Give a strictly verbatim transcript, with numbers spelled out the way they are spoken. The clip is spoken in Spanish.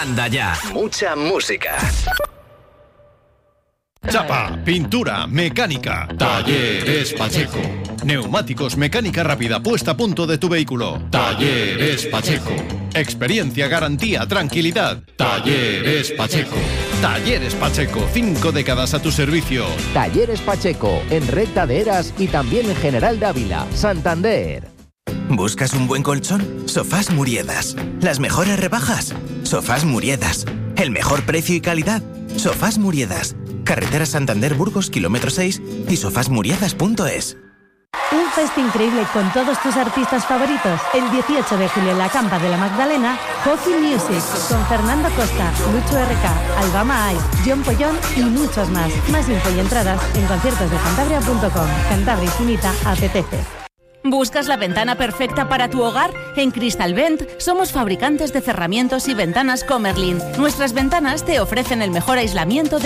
Manda ya. Mucha música. Chapa, pintura, mecánica. Talleres Pacheco. Neumáticos, mecánica rápida, puesta a punto de tu vehículo. Talleres Pacheco. Experiencia, garantía, tranquilidad. Talleres Pacheco. Talleres Pacheco, cinco décadas a tu servicio. Talleres Pacheco, en Recta de Eras y también en General Dávila, Santander. ¿Buscas un buen colchón? Sofás Muriedas. Las mejores rebajas. Sofás Muriedas. El mejor precio y calidad. Sofás Muriedas. Carretera Santander-Burgos, kilómetro seis y sofás muriedas punto es. Un fest increíble con todos tus artistas favoritos. El dieciocho de julio en la Campa de la Magdalena, Coffee Music, con Fernando Costa, Lucho R K, Albama Ice, John Pollón y muchos más. Más info y entradas en conciertos de cantabria punto com. Cantabria Infinita apetece. ¿Buscas la ventana perfecta para tu hogar? En Crystalvent somos fabricantes de cerramientos y ventanas Comerlin. Nuestras ventanas te ofrecen el mejor aislamiento de